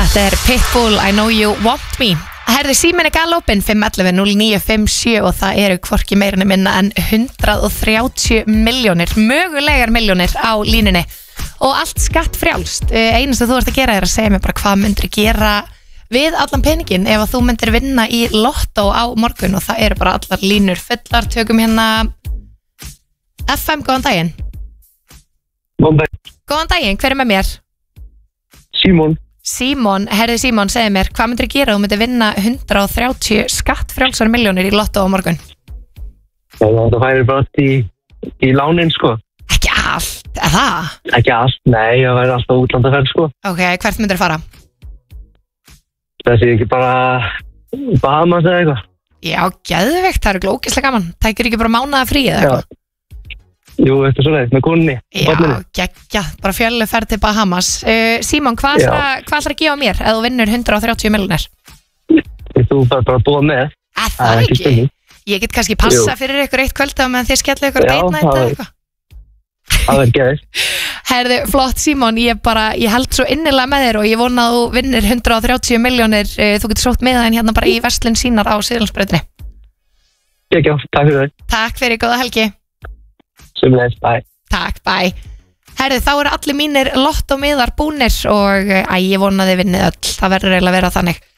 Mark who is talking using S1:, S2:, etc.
S1: Þetta Pitbull, I Know You Want Me. Herði síminni galopin 511-0957 og það eru hvorki meira en minna en 130 milljónir, mögulegar milljónir á línunni og allt skattfrjálst. Einast að þú ert að gera að segja mér bara hvað myndir gera við allan peningin ef að þú myndir vinna í lottó á morgun og það eru bara allar línur fullar. Tökum hérna FM, góðan daginn.
S2: Góðan daginn.
S1: Góðan daginn, hver með mér?
S2: Símon,
S1: herði Símon, segðu mér, hvað myndir gera þú myndir vinna 130 skattfrjálsar milljónir í lottó á morgun?
S2: Það færi bara allt í lánin, sko.
S1: Ekki allt, er það?
S2: Ekki allt, nei, það væri alltaf útlandaferð, sko.
S1: Ok, hvert myndir fara?
S2: Þessi ekki bara Bahamas eða eitthvað.
S1: Já, geðveikt, það eru glókislega gaman. Tækir ekki bara mánaða frí eða eitthvað?
S2: Jú, þetta er svo leiðis, með konunni.
S1: Já, geggja, bara fjölluferð til Bahamas. Símon, hvað ætlar að gefa mér ef þú vinnur 130 milljónir?
S2: Þú fær bara að búa með.
S1: Það ekki? Ég get kannski passa fyrir ykkur eitt kvöld ef þið skellu ykkur date night eða eitthvað.
S2: Það er geðið.
S1: Herðu, flott Símon, ég held svo innilega með þér og ég vona að þú vinnir 130 milljónir. Þú getur sótt með það hérna bara í verslun sínar á Suðurlandsbrautinni.
S2: Takk fyrir það.
S1: Takk fyrir, góða helgi.
S2: Sumleis, bye.
S1: Takk, bye. Herðu, þá eru allir mínir lottómiðar búnir og ég vona þið vinnið öll. Það verður eiginlega að vera þannig.